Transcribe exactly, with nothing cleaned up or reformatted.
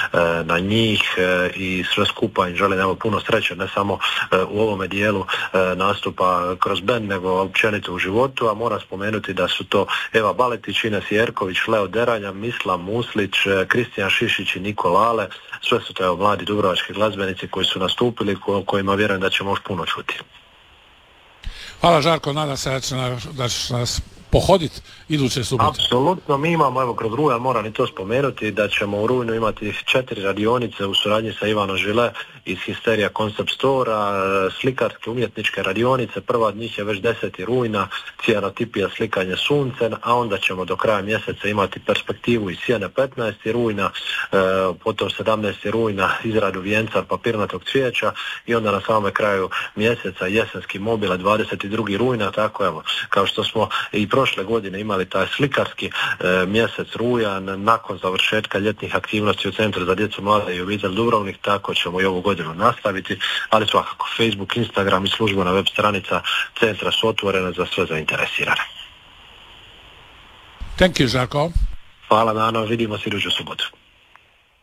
na njih i sve skupa im želim evo puno sreće, ne samo u ovome dijelu nastupa kroz bend, nego općenito u životu, a moram spomenuti da su to Eva Baletić, Ines Jerković, Leo Deranja, Mislav Muslić, Kristijan Šišić i Nikola Ale, sve su to evo mladi dubrovački glazbenici koji su nastupili, ko, kojima vjerujem da ćemo još puno čuti. Hvala Žarko, nadam se da će nas, da će nas pohoditi iduće subote. Apsolutno, mi imamo evo kroz rujan, moram i to spomenuti, da ćemo u rujnu imati četiri radionice u suradnji sa Ivanom Žile iz Histerija Concept Stora, slikarske umjetničke radionice. Prva od njih je već deseti rujna, cijanotipija slikanje suncem, a onda ćemo do kraja mjeseca imati perspektivu iz sjene petnaesti rujna, e, potom sedamnaesti rujna izradu vijenca papirnatog cvijeća i onda na samome kraju mjeseca jesenski mobile dvadeset drugi rujna, tako evo, kao što smo i prošle godine imali taj slikarski e, mjesec rujan nakon završetka ljetnih aktivnosti u Centru za djecu, mlade i obitelj Dubrovnik, tako ćemo i ovu godinu nastaviti, ali svakako Facebook, Instagram i službena web stranica centra su otvorene za sve zainteresirane. Thank you, Žarko. Hvala, Nano, vidimo se iduću subotu.